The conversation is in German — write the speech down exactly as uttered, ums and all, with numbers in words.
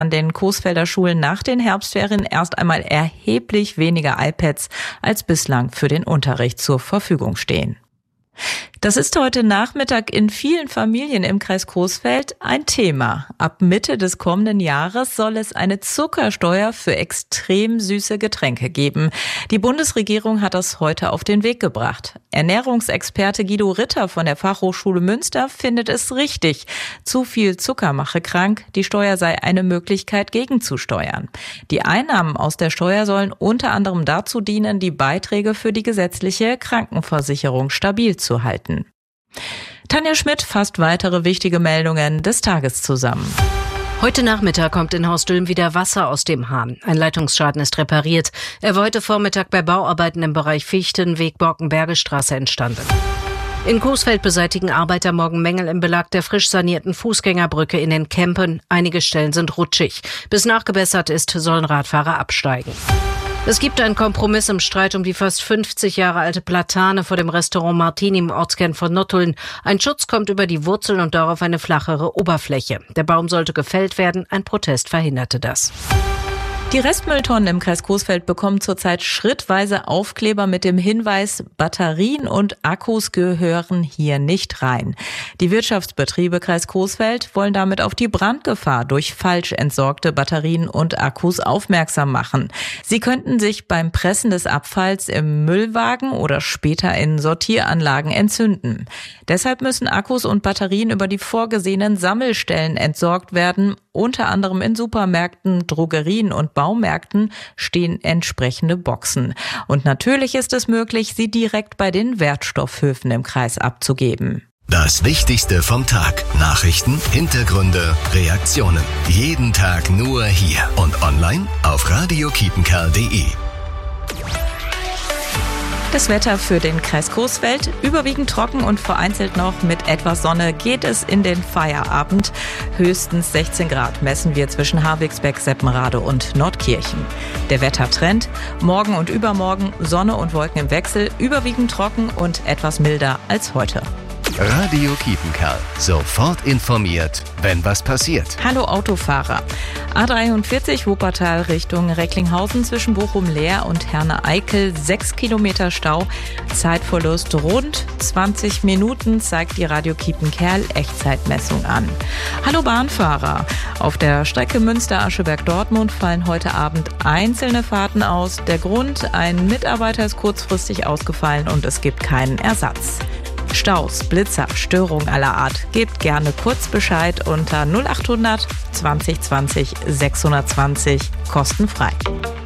an den Coesfelder Schulen nach den Herbstferien erst einmal erheblich weniger iPads als bislang für den Unterricht zur Verfügung stehen. Das ist heute Nachmittag in vielen Familien im Kreis Coesfeld ein Thema. Ab Mitte des kommenden Jahres soll es eine Zuckersteuer für extrem süße Getränke geben. Die Bundesregierung hat das heute auf den Weg gebracht. Ernährungsexperte Guido Ritter von der Fachhochschule Münster findet es richtig. Zu viel Zucker mache krank. Die Steuer sei eine Möglichkeit, gegenzusteuern. Die Einnahmen aus der Steuer sollen unter anderem dazu dienen, die Beiträge für die gesetzliche Krankenversicherung stabil zu halten. Tanja Schmidt fasst weitere wichtige Meldungen des Tages zusammen. Heute Nachmittag kommt in Haus Dülm wieder Wasser aus dem Hahn. Ein Leitungsschaden ist repariert. Er war heute Vormittag bei Bauarbeiten im Bereich Fichtenweg Borkenbergestraße entstanden. In Coesfeld beseitigen Arbeiter morgen Mängel im Belag der frisch sanierten Fußgängerbrücke in den Kempen. Einige Stellen sind rutschig. Bis nachgebessert ist, sollen Radfahrer absteigen. Es gibt einen Kompromiss im Streit um die fast fünfzig Jahre alte Platane vor dem Restaurant Martini im Ortskern von Nottuln. Ein Schutz kommt über die Wurzeln und darauf eine flachere Oberfläche. Der Baum sollte gefällt werden, ein Protest verhinderte das. Die Restmülltonnen im Kreis Coesfeld bekommen zurzeit schrittweise Aufkleber mit dem Hinweis, Batterien und Akkus gehören hier nicht rein. Die Wirtschaftsbetriebe Kreis Coesfeld wollen damit auf die Brandgefahr durch falsch entsorgte Batterien und Akkus aufmerksam machen. Sie könnten sich beim Pressen des Abfalls im Müllwagen oder später in Sortieranlagen entzünden. Deshalb müssen Akkus und Batterien über die vorgesehenen Sammelstellen entsorgt werden. Unter anderem in Supermärkten, Drogerien und Baumärkten stehen entsprechende Boxen. Und natürlich ist es möglich, sie direkt bei den Wertstoffhöfen im Kreis abzugeben. Das Wichtigste vom Tag. Nachrichten, Hintergründe, Reaktionen. Jeden Tag nur hier und online auf radio kiepenkerl punkt de. Das Wetter für den Kreis Coesfeld, überwiegend trocken und vereinzelt noch mit etwas Sonne geht es in den Feierabend. Höchstens sechzehn Grad messen wir zwischen Harwigsbeck, Seppenrade und Nordkirchen. Der Wettertrend, morgen und übermorgen Sonne und Wolken im Wechsel, überwiegend trocken und etwas milder als heute. Radio Kiepenkerl. Sofort informiert, wenn was passiert. Hallo Autofahrer. A dreiundvierzig Wuppertal Richtung Recklinghausen zwischen Bochum-Leer und Herne-Eickel. Sechs Kilometer Stau. Zeitverlust rund zwanzig Minuten, zeigt die Radio Kiepenkerl Echtzeitmessung an. Hallo Bahnfahrer. Auf der Strecke Münster-Ascheberg-Dortmund fallen heute Abend einzelne Fahrten aus. Der Grund, ein Mitarbeiter ist kurzfristig ausgefallen und es gibt keinen Ersatz. Staus, Blitzer, Störungen aller Art. Gebt gerne kurz Bescheid unter null achthundert zwanzig zwanzig sechshundertzwanzig kostenfrei.